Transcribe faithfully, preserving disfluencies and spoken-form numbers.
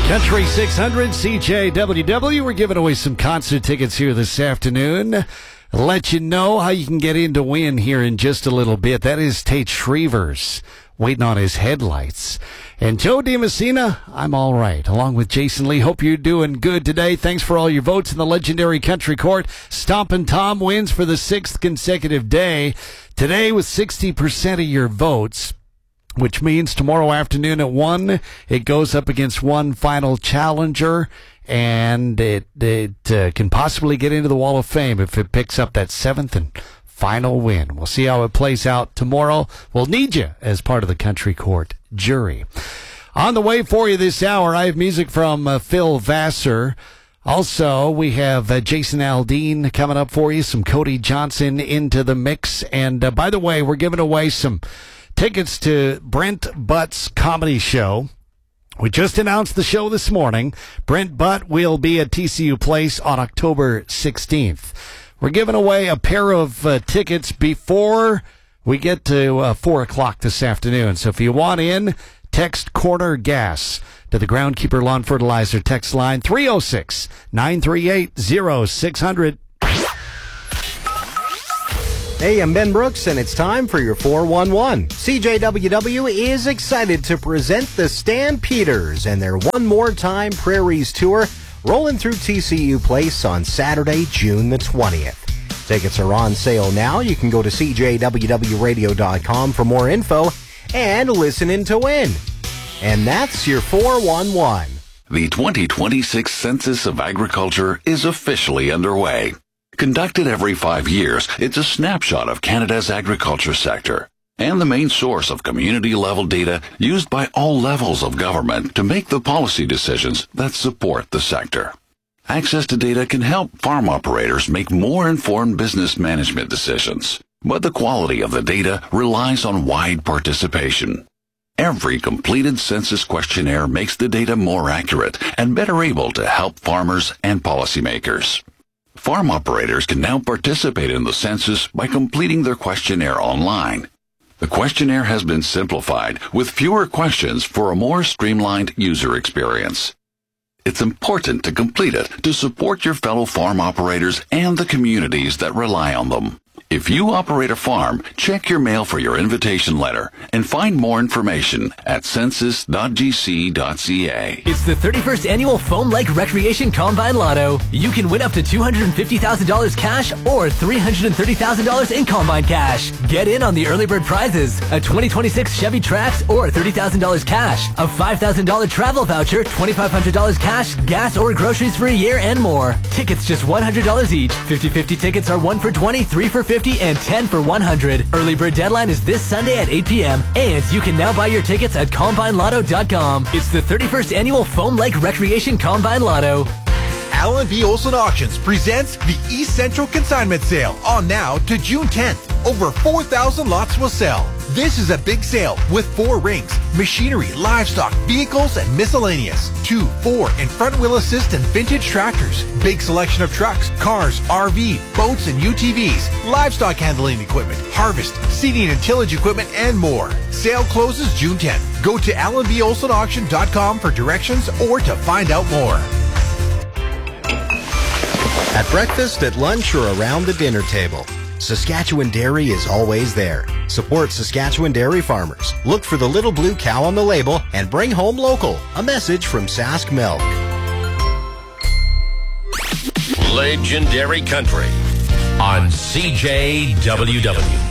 Country six hundred C J W W. We're giving away some concert tickets here this afternoon. I'll let you know how you can get in to win here in just a little bit. That is Tate Shrevers waiting on his headlights. And Joe DiMessina, I'm all right, along with Jason Lee. Hope you're doing good today. Thanks for all your votes in the legendary Country Court. Stompin' Tom wins for the sixth consecutive day. Today with sixty percent of your votes, which means tomorrow afternoon at one, it goes up against one final challenger, and it, it uh, can possibly get into the Wall of Fame if it picks up that seventh and final win. We'll see how it plays out tomorrow. We'll need you as part of the Country Court jury. On the way for you this hour, I have music from uh, Phil Vassar. Also, we have uh, Jason Aldean coming up for you, some Cody Johnson into the mix. And uh, by the way, we're giving away some tickets to Brent Butt's comedy show. We just announced the show this morning. Brent Butt will be at T C U Place on October sixteenth. We're giving away a pair of uh, tickets before we get to uh, four o'clock this afternoon. So if you want in, text Corner Gas to the Groundkeeper Lawn Fertilizer text line three oh six, nine three eight, oh six hundred. Hey, I'm Ben Brooks, and it's time for your four one one. C J W W is excited to present the Stampeders and their One More Time Prairies Tour, rolling through T C U Place on Saturday, June the twentieth. Tickets are on sale now. You can go to C J W W radio dot com for more info and listen in to win. And that's your four one one. The twenty twenty-six Census of Agriculture is officially underway. Conducted every five years, it's a snapshot of Canada's agriculture sector and the main source of community-level data used by all levels of government to make the policy decisions that support the sector. Access to data can help farm operators make more informed business management decisions, but the quality of the data relies on wide participation. Every completed census questionnaire makes the data more accurate and better able to help farmers and policymakers. Farm operators can now participate in the census by completing their questionnaire online. The questionnaire has been simplified with fewer questions for a more streamlined user experience. It's important to complete it to support your fellow farm operators and the communities that rely on them. If you operate a farm, check your mail for your invitation letter and find more information at census dot g c dot c a. It's the thirty-first annual Foam Lake Recreation Combine Lotto. You can win up to two hundred fifty thousand dollars cash or three hundred thirty thousand dollars in Combine cash. Get in on the early bird prizes, a twenty twenty-six Chevy Trax or thirty thousand dollars cash, a five thousand dollars travel voucher, twenty-five hundred dollars cash, gas or groceries for a year, and more. Tickets just one hundred dollars each. fifty-fifty tickets are one for twenty, three for fifty, and ten for one hundred. Early bird deadline is this Sunday at eight p.m. and you can now buy your tickets at combine lotto dot com. It's the thirty-first annual Foam Lake Recreation Combine Lotto. Allen B. Olson Auctions presents the East Central Consignment Sale on now to June tenth. Over four thousand lots will sell. This is a big sale with four rings, machinery, livestock, vehicles, and miscellaneous. Two, four, and front wheel assist and vintage tractors. Big selection of trucks, cars, R V, boats, and U T Vs. Livestock handling equipment, harvest, seeding and tillage equipment, and more. Sale closes June tenth. Go to allen b olson auction dot com for directions or to find out more. At breakfast, at lunch, or around the dinner table, Saskatchewan Dairy is always there. Support Saskatchewan dairy farmers. Look for the little blue cow on the label and bring home local. A message from Sask Milk. Legendary Country on C J W W.